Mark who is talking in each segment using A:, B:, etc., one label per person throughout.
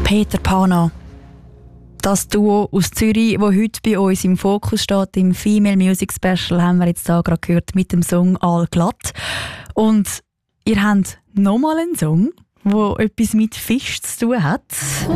A: Peter Pana. Das Duo aus Zürich, das heute bei uns im Fokus steht, im Female Music Special, haben wir jetzt da gerade gehört mit dem Song «Allglatt». Und ihr habt nochmal einen Song, der etwas mit Fisch zu tun hat.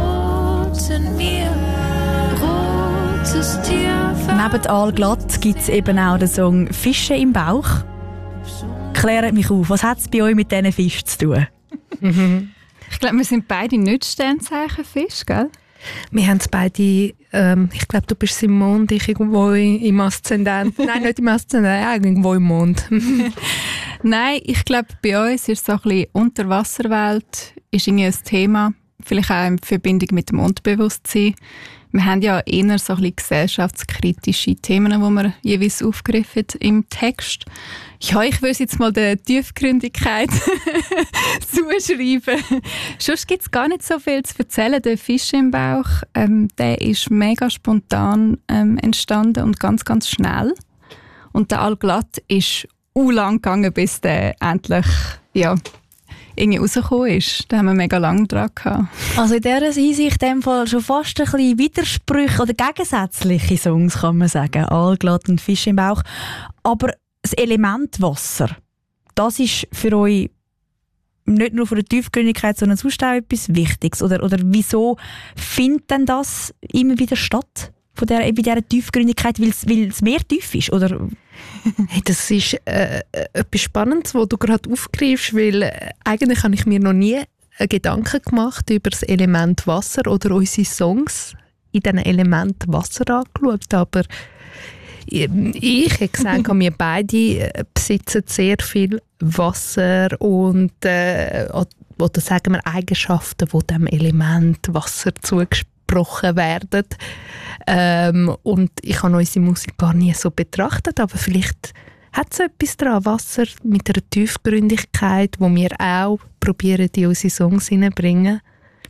A: Neben «Allglatt» gibt es eben auch den Song «Fische im Bauch». Klärt mich auf, was hat es bei euch mit diesen Fischen zu tun?
B: Ich glaube, wir sind beide nicht Sternzeichen-Fisch, gell?
C: Wir haben es beide, ich glaube, du bist im Mond, ich irgendwo im Aszendent. Nein, nicht im Aszendent, irgendwo im Mond.
B: Nein, ich glaube, bei uns ist so ein bisschen Unterwasserwelt ist irgendwie ein Thema, vielleicht auch in Verbindung mit dem Unterbewusstsein. Wir haben ja eher so ein bisschen gesellschaftskritische Themen, die wir jeweils aufgreifen im Text. Ja, ich würde jetzt mal der Tiefgründigkeit zuschreiben. Sonst gibt es gar nicht so viel zu erzählen. Der Fisch im Bauch, der ist mega spontan entstanden und ganz, ganz schnell. Und der Allglatt ist lang gegangen, bis der endlich irgendwie rausgekommen ist. Da haben wir mega lange dran gehabt.
A: Also in dieser Hinsicht in dem Fall schon fast ein bisschen Widersprüche oder gegensätzliche Songs, kann man sagen. «Allglatt» und «Fisch im Bauch». Aber das Element Wasser, das ist für euch nicht nur von der Tiefgründigkeit, sondern sonst auch etwas Wichtiges. Oder wieso findet denn das immer wieder statt? Bei dieser Tiefgründigkeit, weil es mehr tief ist? Oder?
C: Hey, das ist etwas Spannendes, was du gerade aufgreifst, weil eigentlich habe ich mir noch nie Gedanken gemacht über das Element Wasser oder unsere Songs in diesem Element Wasser angeschaut, aber ich habe gesagt, wir beide besitzen sehr viel Wasser und oder sagen wir Eigenschaften, die dem Element Wasser zugesprochen werden. Und ich habe unsere Musik gar nie so betrachtet, aber vielleicht hat es etwas daran, Wasser mit einer Tiefgründigkeit, wo wir auch probieren, in unsere Songs hineinzubringen.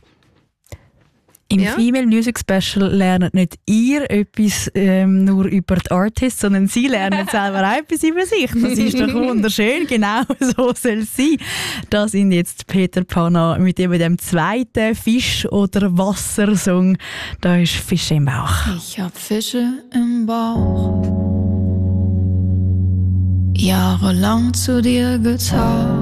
A: Im Female Music Special lernt nicht ihr etwas nur über die Artists, sondern sie lernen selber auch etwas über sich. Das ist doch wunderschön, genau so soll es sein. Da sind jetzt Peter Pana mit eben dem zweiten Fisch- oder Wassersong. Da ist «Fische im Bauch».
D: Ich hab Fische im Bauch, jahrelang zu dir getaucht.